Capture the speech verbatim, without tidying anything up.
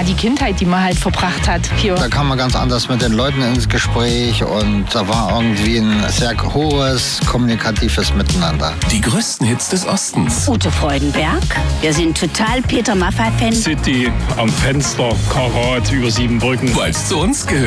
die Kindheit, die man halt verbracht hat hier. Da kam man ganz anders mit den Leuten ins Gespräch und da war irgendwie ein sehr hohes kommunikatives Miteinander. Die größten Hits des Ostens. Ute Freudenberg. Wir sind total Peter Maffay-Fan. City am Fenster, Karat über Siebenbrücken. Weil es zu uns gehört.